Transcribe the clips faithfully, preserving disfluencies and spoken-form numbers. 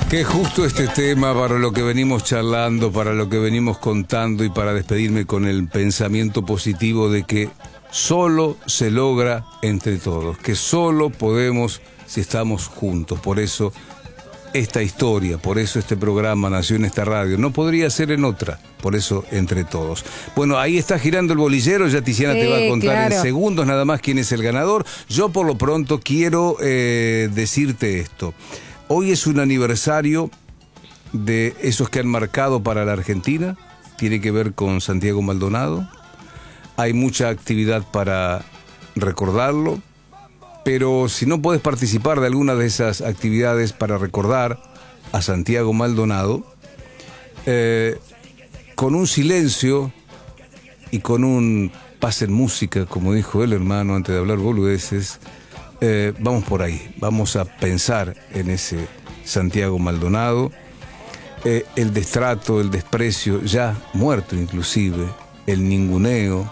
Qué justo este tema para lo que venimos charlando, para lo que venimos contando y para despedirme con el pensamiento positivo de que solo se logra entre todos, que solo podemos si estamos juntos. Por eso esta historia, por eso este programa nació en esta radio, no podría ser en otra, por eso entre todos. Bueno, ahí está girando el bolillero, ya Tiziana sí, te va a contar claro. en segundos nada más quién es el ganador. Yo por lo pronto quiero eh, decirte esto. Hoy es un aniversario de esos que han marcado para la Argentina, tiene que ver con Santiago Maldonado. Hay mucha actividad para recordarlo, pero si no puedes participar de alguna de esas actividades para recordar a Santiago Maldonado, eh, con un silencio y con un pase en música, como dijo el hermano antes de hablar boludeces, Eh, vamos por ahí, vamos a pensar en ese Santiago Maldonado, eh, el destrato, el desprecio, ya muerto inclusive, el ninguneo,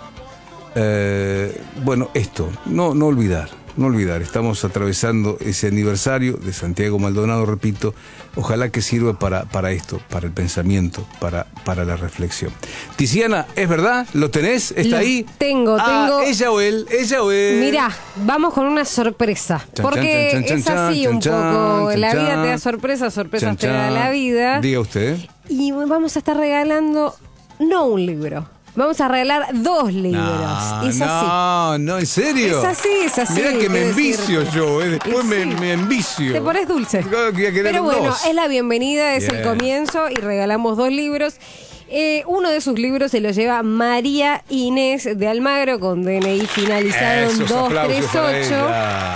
eh, bueno, esto, no, no olvidar, no olvidar, estamos atravesando ese aniversario de Santiago Maldonado, repito, ojalá que sirva para, para esto, para el pensamiento, para, para la reflexión. Tiziana, ¿es verdad? ¿Lo tenés? ¿Está Lo ahí? Tengo, ah, tengo. Ella o él, ella o él. Mirá, vamos con una sorpresa. Chan, porque chan, chan, es así chan, un chan, poco. Chan, la vida chan, te da sorpresas, sorpresas chan, te da la vida. Diga usted. Y vamos a estar regalando, no un libro. Vamos a regalar dos libros. No, es así. No, no, ¿en serio? Es así, es así. Mira que me envicio decir. yo, eh. después me, sí. me envicio. Te pones dulce. Pero bueno, dos. es la bienvenida, es yeah. el comienzo y regalamos dos libros. Eh, uno de sus libros se lo lleva María Inés de Almagro con D N I finalizado en dos tres ocho.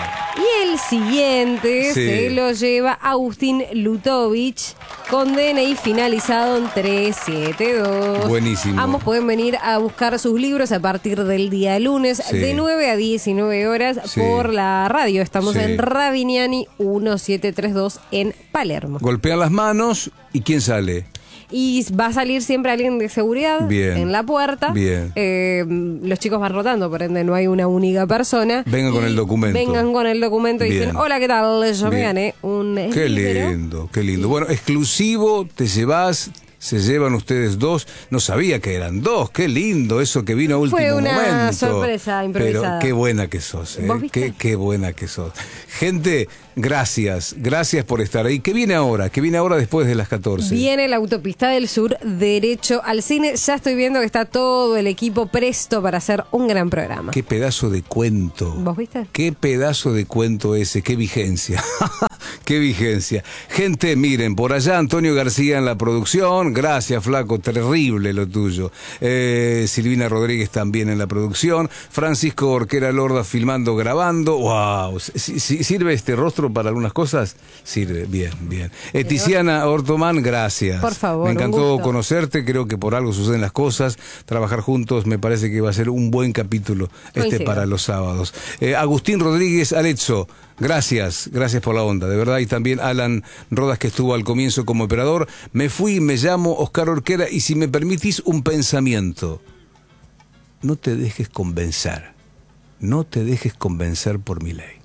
Y el siguiente sí. se lo lleva Agustín Lutovich con D N I finalizado en tres siete dos. Buenísimo. Ambos pueden venir a buscar sus libros a partir del día lunes sí. de nueve a diecinueve horas sí. por la radio. Estamos sí. en Ravignani diecisiete treinta y dos en Palermo. Golpean las manos y ¿quién sale? Y va a salir siempre alguien de seguridad Bien. en la puerta. Bien. Eh, los chicos van rotando, por ende no hay una única persona. Vengan con el documento. Vengan con el documento y Bien. dicen, hola, ¿qué tal? Yo Bien. me gané un Qué libro. lindo, qué lindo. Bueno, exclusivo, te llevas... Se llevan ustedes dos, no sabía que eran dos, qué lindo eso que vino a último momento. Fue una momento. sorpresa improvisada. Pero qué buena que sos, ¿eh? ¿Vos viste? Qué, qué buena que sos. Gente, gracias, gracias por estar ahí. ¿Qué viene ahora? ¿Qué viene ahora después de las catorce? Viene la Autopista del Sur, derecho al cine. Ya estoy viendo que está todo el equipo presto para hacer un gran programa. Qué pedazo de cuento. ¿Vos viste? Qué pedazo de cuento ese, qué vigencia. Qué vigencia. Gente, miren, por allá Antonio García en la producción. Gracias, flaco, terrible lo tuyo. Eh, Silvina Rodríguez también en la producción. Francisco Orquera Lorda filmando, grabando. ¡Wow! ¿Sirve este rostro para algunas cosas? Sirve, bien, bien. Eh, Tiziana Ortomán, gracias. Por favor. Me encantó conocerte, creo que por algo suceden las cosas. Trabajar juntos me parece que va a ser un buen capítulo este Coincido. para los sábados. Eh, Agustín Rodríguez Arezzo. Gracias, gracias por la onda, de verdad. Y también Alan Rodas, que estuvo al comienzo como operador. Me fui, me llamo Oscar Orquera, y si me permitís un pensamiento, no te dejes convencer, no te dejes convencer por mi ley.